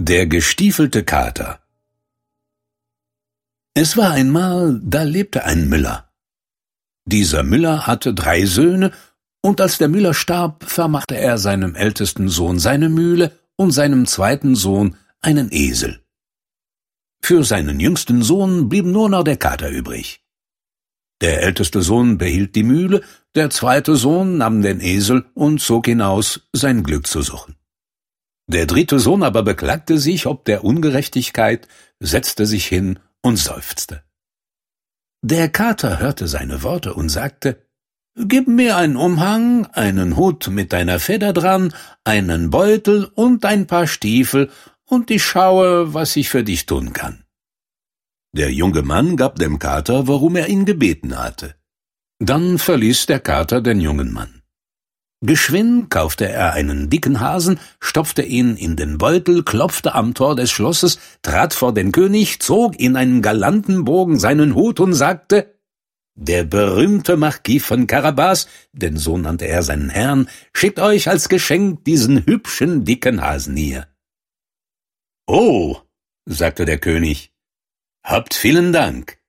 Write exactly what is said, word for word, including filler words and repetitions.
Der gestiefelte Kater. Es war einmal, da lebte ein Müller. Dieser Müller hatte drei Söhne, und als der Müller starb, vermachte er seinem ältesten Sohn seine Mühle und seinem zweiten Sohn einen Esel. Für seinen jüngsten Sohn blieb nur noch der Kater übrig. Der älteste Sohn behielt die Mühle, der zweite Sohn nahm den Esel und zog hinaus, sein Glück zu suchen. Der dritte Sohn aber beklagte sich ob der Ungerechtigkeit, setzte sich hin und seufzte. Der Kater hörte seine Worte und sagte: »Gib mir einen Umhang, einen Hut mit deiner Feder dran, einen Beutel und ein paar Stiefel, und ich schaue, was ich für dich tun kann.« Der junge Mann gab dem Kater, worum er ihn gebeten hatte. Dann verließ der Kater den jungen Mann. Geschwind kaufte er einen dicken Hasen, stopfte ihn in den Beutel, klopfte am Tor des Schlosses, trat vor den König, zog in einen galanten Bogen seinen Hut und sagte: »Der berühmte Marquis von Carabas, denn so nannte er seinen Herrn, schickt euch als Geschenk diesen hübschen, dicken Hasen hier.« »Oh«, sagte der König, »habt vielen Dank.